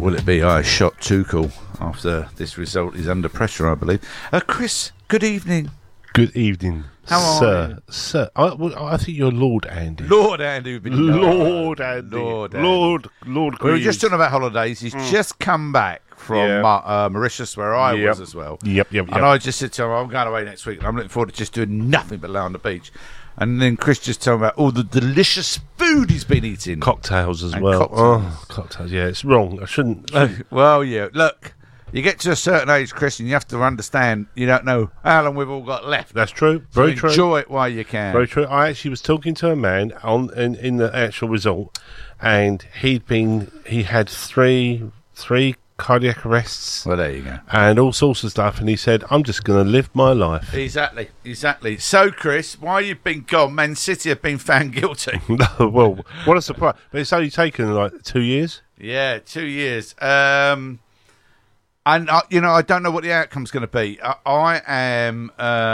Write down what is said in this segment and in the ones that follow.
will it be? I shot Tuchel after this result is under pressure, I believe. Chris, good evening. Good evening, How are sir. you? Sir, I think you're Lord Andy. Lord Andy. Lord Andy. Lord Lord We were Greaves. just talking about holidays. He's just come back from Mauritius, where I was as well. Yep. And I just said to him, I'm going away next week, and I'm looking forward to just doing nothing but lay on the beach. And then Chris just told me about all the delicious food he's been eating. Cocktails as And well. cocktails. Oh, cocktails. Yeah, it's wrong. I shouldn't. Well, yeah. Look, you get to a certain age, Chris, and you have to understand you don't know how long we've all got left. That's true. So Very true. enjoy it while you can. Very true. I actually was talking to a man in the actual result, and he had three cardiac arrests Well, there you go. and all sorts of stuff, and he said, "I'm just going to live my life." Exactly. So, Chris, while you've been gone, Man City have been found guilty. Well, what a surprise! But it's only taken like 2 years. Yeah, 2 years. And I don't know what the outcome's going to be. I am,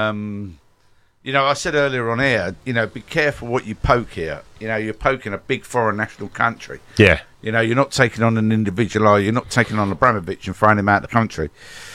I said earlier on air, be careful what you poke here. You're poking a big foreign national country. Yeah. You're not taking on an individual, are you? You're not taking on Abramovich and throwing him out of the country.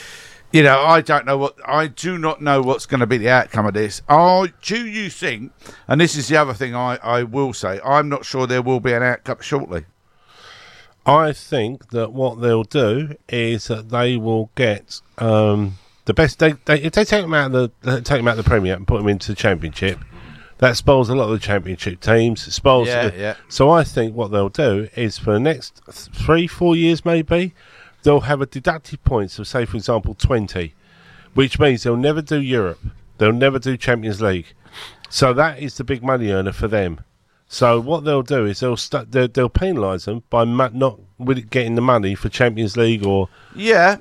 I do not know what's going to be the outcome of this. Do you think, and this is the other thing I will say, I'm not sure there will be an outcome shortly. I think that what they'll do is that they will get the best. If they take them out of the Premier and put them into the Championship, that spoils a lot of the Championship teams. It spoils. Yeah. So I think what they'll do is for the next 3-4 years, maybe they'll have a deducted points of, say, for example, 20, which means they'll never do Europe. They'll never do Champions League. So that is the big money earner for them. So what they'll do is they'll penalise them by not really getting the money for Champions League or... I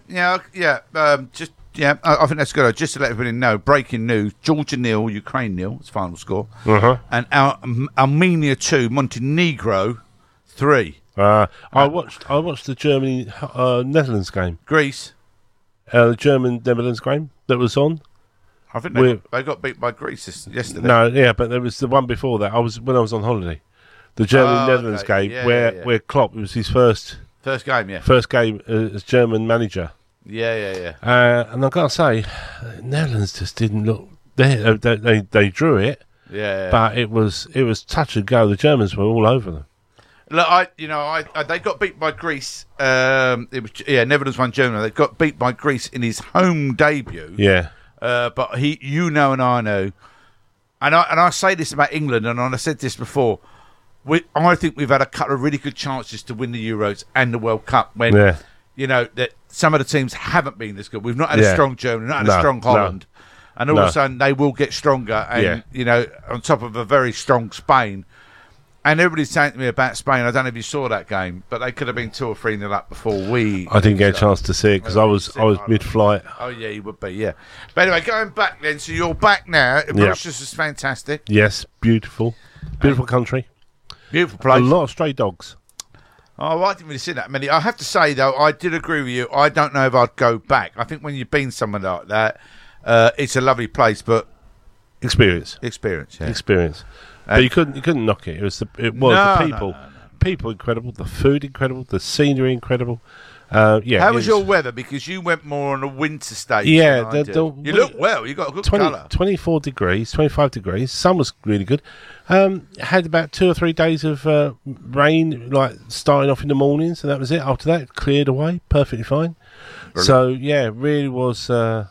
think that's good. Just to let everybody know, breaking news, Georgia 0, Ukraine 0, it's final score. Uh-huh. And Armenia 2, Montenegro 3. I watched the Germany-Netherlands game. Greece. The German-Netherlands game that was on. I think they got beat by Greece yesterday. No, yeah, but there was the one before that. When I was on holiday. The Germany-Netherlands game where Klopp, it was his first game, yeah. First game as German manager. Yeah. And I've got to say, Netherlands just didn't look... They drew it, but it was touch and go. The Germans were all over them. Look, they got beat by Greece. Netherlands won Germany. They got beat by Greece in his home debut. Yeah. But and I know, and I say this about England, and I said this before. I think we've had a couple of really good chances to win the Euros and the World Cup when that some of the teams haven't been this good. We've not had a strong Germany, not had a strong Holland, and all of a sudden they will get stronger. And on top of a very strong Spain. And everybody's saying to me about Spain. I don't know if you saw that game, but they could have been 2 or 3-0 up before we. I didn't get a chance to see it because I was mid-flight. Oh yeah, you would be, yeah. But anyway, going back then. So you're back now. Mauritius is fantastic. Yes, beautiful country, beautiful place. A lot of stray dogs. Oh, I didn't really see that many. I have to say though, I did agree with you. I don't know if I'd go back. I think when you've been somewhere like that, it's a lovely place, but experience. But you couldn't knock it. It was the people. No. People incredible, the food incredible, the scenery incredible. How was your weather? Because you went more on a winter stage. Yeah, you look well. You got a good colour. 24 degrees, 25 degrees. Sun was really good. Had about 2 or 3 days of rain, like starting off in the mornings, and that was it. After that, it cleared away, perfectly fine. Brilliant. So yeah, it really was.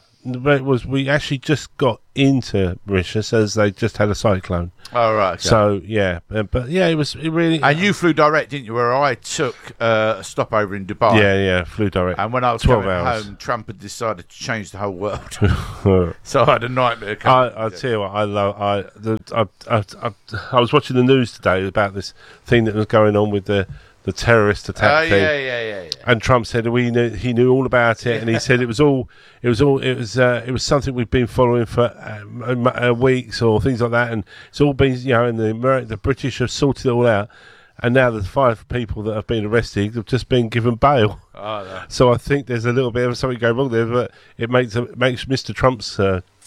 We actually just got into Mauritius as they just had a cyclone. Oh right. Okay. So yeah, but yeah, it really. And you flew direct, didn't you? Where I took a stopover in Dubai. Yeah, flew direct. And when I was 12 coming hours. home, Trump had decided to change the whole world. So I had a nightmare. I tell you what, I was watching the news today about this thing that was going on with the terrorist attack thing. Yeah. And Trump said he knew all about it, and he said it was something we've been following for weeks or things like that, and it's all been and the British have sorted it all out, and now the 5 people that have been arrested have just been given bail. Oh, no. So I think there's a little bit of something going wrong there, but it makes Mr. Trump's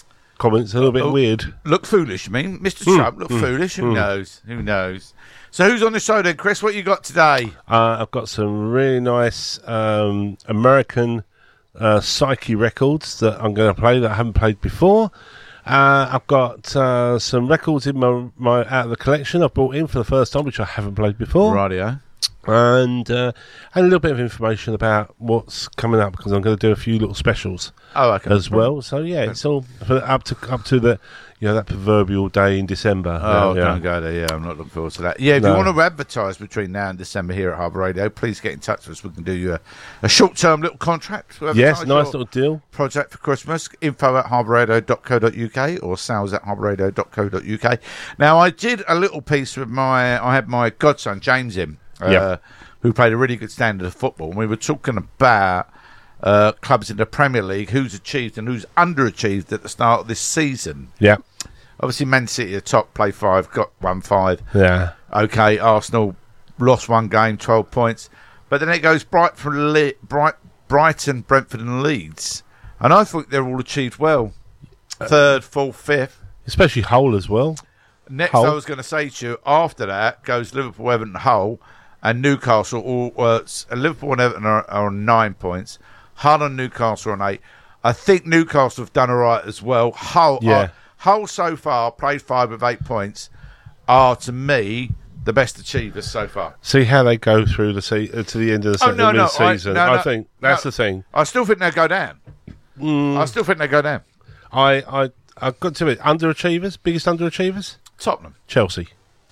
comments a little bit weird. Look foolish, I mean. Mr. Trump, look foolish. Who knows? Who knows? So who's on the show then, Chris? What you got today? I've got some really nice American psyche records that I'm going to play that I haven't played before. I've got some records in my out of the collection I've brought in for the first time, which I haven't played before. Radio. And a little bit of information about what's coming up, because I'm going to do a few little specials as well. So yeah, it's all up to the that proverbial day in December. Don't go there. Yeah, I'm not looking forward to that. Yeah, if you want to advertise between now and December here at Harbour Radio, please get in touch with us. We can do you a short-term little contract. Yes, nice little deal. Project for Christmas. info@harbourradio.co.uk or sales@harbourradio.co.uk. Now, I did a little piece with I had my godson James in. Who played a really good standard of football. And we were talking about clubs in the Premier League, who's achieved and who's underachieved at the start of this season. Yeah. Obviously, Man City at top, play 5, got 1-5. Yeah. Okay, Arsenal lost one game, 12 points. But then it goes Brighton, Brentford and Leeds. And I thought they're all achieved well. 3rd, 4th, 5th. Especially Hull as well. Next, Hull. I was going to say to you, after that goes Liverpool, Everton, Hull, and Newcastle. Liverpool and Everton are on 9 points. Hull and Newcastle on 8. I think Newcastle have done all right as well. Hull so far, played 5 with 8 points, are, to me, the best achievers so far. See how they go through to the end of the mid-season. I think that's the thing. I still think they'll go down. I still think they'll go down. I've got to it. Underachievers? Biggest underachievers? Tottenham. Chelsea.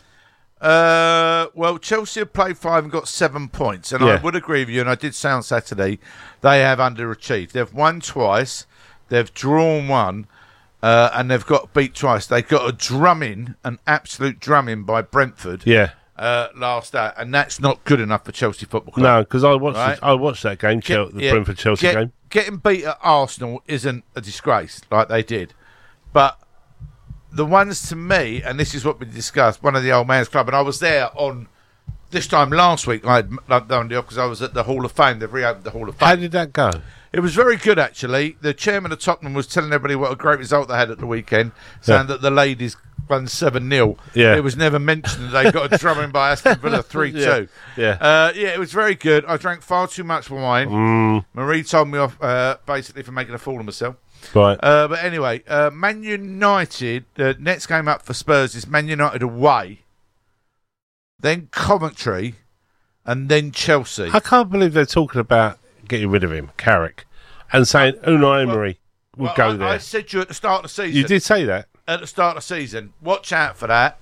Well, Chelsea have played 5 and got 7 points, and I would agree with you, and I did say on Saturday, they have underachieved. They've won twice, they've drawn one, and they've got beat twice. They got an absolute drumming by Brentford last out, and that's not good enough for Chelsea Football Club. No, because I watched that game, the Brentford-Chelsea game. Getting beat at Arsenal isn't a disgrace like they did, but the ones to me, and this is what we discussed, one of the old man's club, and I was there on this time last week. I had done the because I was at the Hall of Fame. They've reopened the Hall of Fame. How did that go? It was very good, actually. The chairman of Tottenham was telling everybody what a great result they had at the weekend, saying that the ladies won 7-0. Yeah. It was never mentioned that they got a drumming by Aston Villa 3-2. It was very good. I drank far too much wine. Marie told me off basically for making a fool of myself. Right. But anyway, Man United, the next game up for Spurs is Man United away, then Coventry, and then Chelsea. I can't believe they're talking about getting rid of him, Carrick, and saying Unai Emery would go there. I said to you at the start of the season. You did say that? At the start of the season. Watch out for that.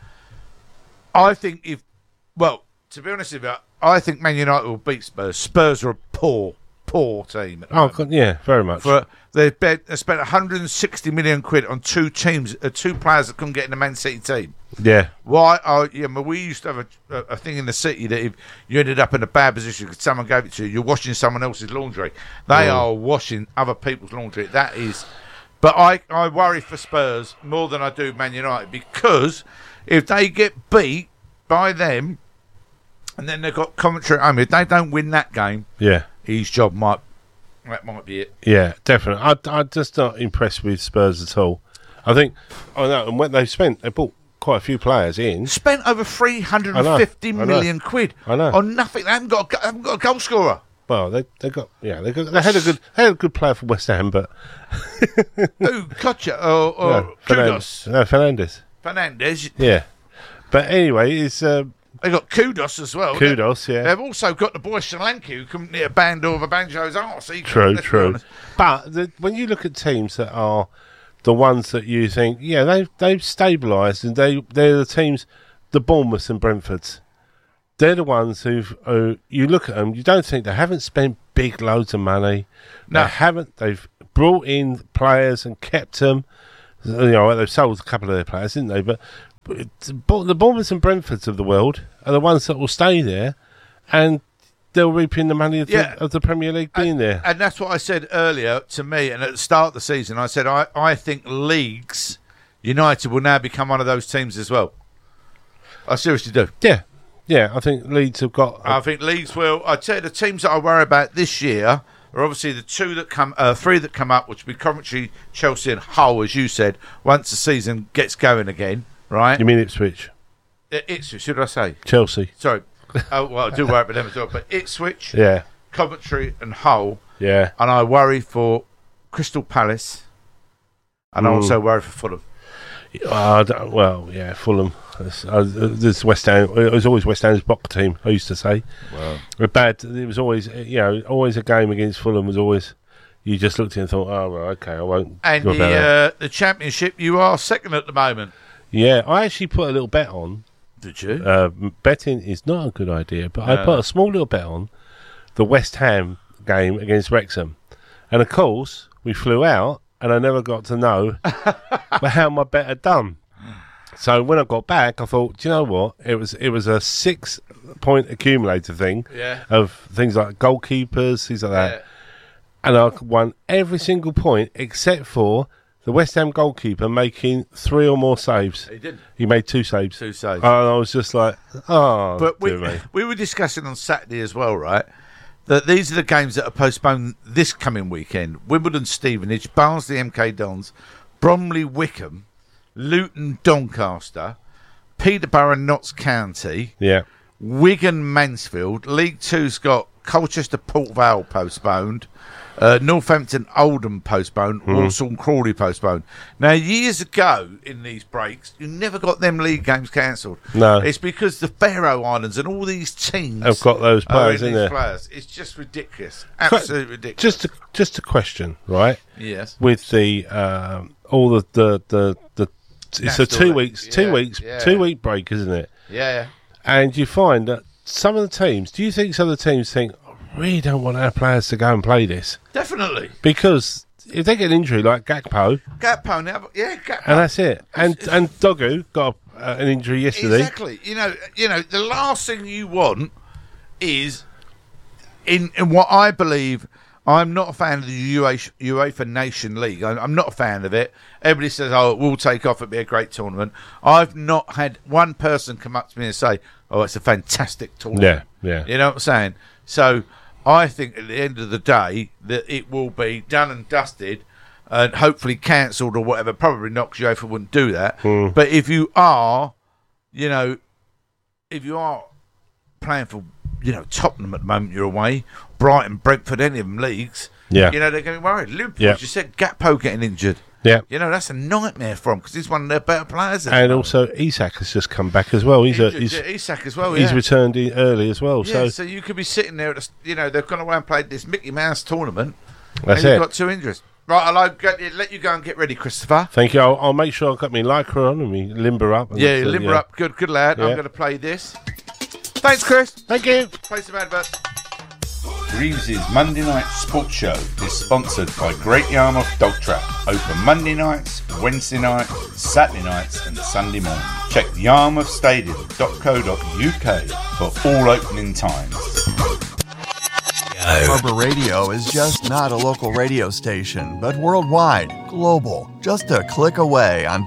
I think to be honest with you, I think Man United will beat Spurs. Spurs are a poor team. Very much. They spent 160 million quid on two players that couldn't get in the Man City team. Yeah. Why? We used to have a thing in the city that if you ended up in a bad position because someone gave it to you, you're washing someone else's laundry. They are washing other people's laundry. That is. But I worry for Spurs more than I do Man United, because if they get beat by them, and then they've got Coventry at home, if they don't win that game, his job might be it. Yeah, definitely. I'm just not impressed with Spurs at all. I think, and when they bought quite a few players in. Spent over 350 million quid on nothing. They haven't got a goal scorer. Well, they had a good player for West Ham, but who? Kocha or Kudos? No, Fernandes. Yeah, but anyway, it's. They got Kudos as well. Yeah. They've also got the boy Solanke, who couldn't hit a band over Banjo's arse. True. But when you look at teams that are the ones that you think, they've stabilised, and they're the teams, the Bournemouths and Brentfords. They're the ones who you look at them, you don't think they haven't spent big loads of money. No. They haven't. They've brought in players and kept them. They've sold a couple of their players, didn't they? But the Bournemouths and Brentfords of the world are the ones that will stay there, and they'll reap in the money of the Premier League being there. And that's what I said earlier to me, and at the start of the season, I said I think Leeds United will now become one of those teams as well. I seriously do. Yeah, I think Leeds have got. I think Leeds will. I tell you, the teams that I worry about this year are obviously the three that come up, which will be Coventry, Chelsea, and Hull, as you said, once the season gets going again, right? You mean Ipswich? Ipswich, should I say? Chelsea. Sorry. Oh, well, I do worry about them as well. But Ipswich, Yeah. Coventry, and Hull. Yeah. And I worry for Crystal Palace, and I also worry for Fulham. Fulham. There's West Ham. It was always West Ham's block team, I used to say. Wow. It was always, always a game against Fulham was always, you just looked at it and thought, oh, well, okay, I won't. And go about that. the Championship, you are second at the moment. Yeah, I actually put a little bet on. Did you? Betting is not a good idea, but I put a small little bet on the West Ham game against Wrexham. And, of course, we flew out, and I never got to know how my bet had done. So when I got back, I thought, do you know what? It was a 6-point accumulator thing of things like goalkeepers, things like that. And I won every single point except for the West Ham goalkeeper making 3 or more saves. He did. He made 2 saves. 2 saves. And I was just like, oh, but we were discussing on Saturday as well, right? That these are the games that are postponed this coming weekend. Wimbledon, Stevenage, Barnsley, MK Dons, Bromley, Wickham, Luton, Doncaster, Peterborough, Notts County, Wigan, Mansfield. League Two's got Colchester, Port Vale postponed, Northampton, Oldham postponed, Walsall, Crawley postponed. Now, years ago in these breaks, you never got them league games cancelled. No, it's because the Faroe Islands and all these teams have got those players in there. It's just ridiculous, absolutely ridiculous. Just a question, right? Yes. With the all the it's a 2 weeks, 2-week break, isn't it? Yeah. And you find that some of the teams, do you think some of the teams think, I really don't want our players to go and play this? Definitely. Because if they get an injury like Gakpo, Gakpo. And that's it. And Dogu got an injury yesterday. Exactly. You know, the last thing you want is, in what I believe, I'm not a fan of the UEFA Nation League. I'm not a fan of it. Everybody says, oh, it will take off. It'll be a great tournament. I've not had one person come up to me and say, oh, it's a fantastic tournament. Yeah. You know what I'm saying? So I think at the end of the day that it will be done and dusted and hopefully cancelled or whatever. Probably not, because UEFA wouldn't do that. But if you are, playing for, Tottenham at the moment, you're away, Brighton, Brentford, any of them leagues, they're going to be worried. Liverpool, as you said, Gakpo getting injured. Yeah. That's a nightmare for him because he's one of their better players. And also, Isak has just come back as well. Isak as well, He's returned early as well. Yeah, so you could be sitting there, they've gone away and played this Mickey Mouse tournament. That's and it. You've got 2 injuries. Right, I'll let you go and get ready, Christopher. Thank you. I'll make sure I've got my lycra on and me limber up. Yeah, limber up. Good lad. Yeah. I'm going to play this. Thanks, Chris. Thank you. Play some adverts. Reeves' Monday Night Sports Show is sponsored by Great Yarmouth Dog Trap. Open Monday nights, Wednesday nights, Saturday nights and Sunday morning. Check yarmouthstadium.co.uk for all opening times. Harbour Radio is just not a local radio station, but worldwide, global. Just a click away on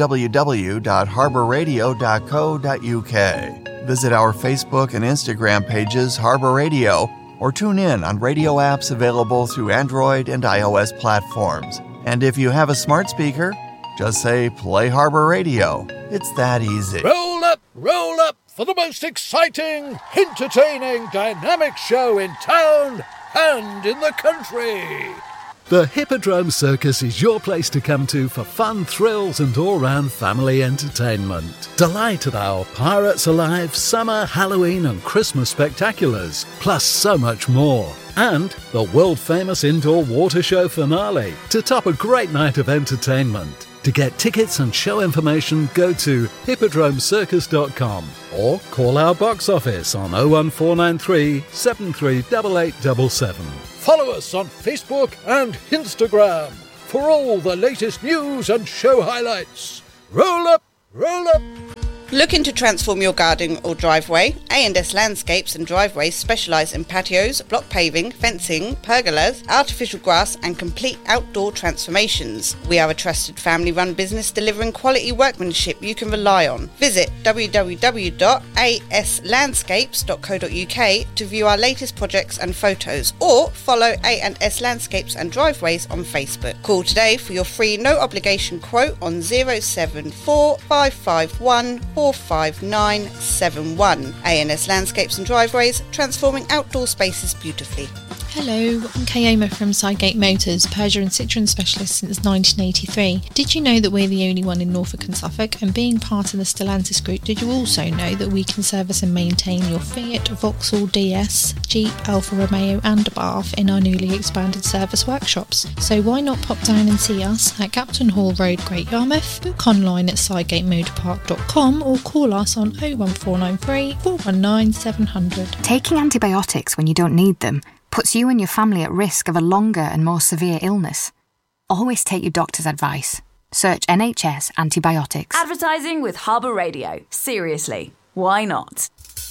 www.harbourradio.co.uk. Visit our Facebook and Instagram pages, Harbour Radio, or tune in on radio apps available through Android and iOS platforms. And if you have a smart speaker, just say, play Harbour Radio. It's that easy. Roll up for the most exciting, entertaining, dynamic show in town and in the country. The Hippodrome Circus is your place to come to for fun, thrills and all-round family entertainment. Delight at our Pirates Alive, Summer, Halloween and Christmas spectaculars, plus so much more. And the world-famous indoor water show finale to top a great night of entertainment. To get tickets and show information, go to hippodromecircus.com or call our box office on 01493 738877. Follow us on Facebook and Instagram for all the latest news and show highlights. Roll up, roll up. Looking to transform your garden or driveway? A&S Landscapes and Driveways specialise in patios, block paving, fencing, pergolas, artificial grass and complete outdoor transformations. We are a trusted family-run business delivering quality workmanship you can rely on. Visit www.aslandscapes.co.uk to view our latest projects and photos, or follow A&S Landscapes and Driveways on Facebook. Call today for your free no-obligation quote on 074 551 45971. A&S Landscapes and Driveways, transforming outdoor spaces beautifully. Hello, I'm Kayoma from Sidegate Motors, Peugeot and Citroen specialist since 1983. Did you know that we're the only one in Norfolk and Suffolk? And being part of the Stellantis group, did you also know that we can service and maintain your Fiat, Vauxhall DS, Jeep, Alfa Romeo and Abarth in our newly expanded service workshops? So why not pop down and see us at Captain Hall Road, Great Yarmouth, book online at sidegatemotorpark.com or call us on 01493 419 700. Taking antibiotics when you don't need them puts you and your family at risk of a longer and more severe illness. Always take your doctor's advice. Search NHS antibiotics. Advertising with Harbour Radio. Seriously, why not?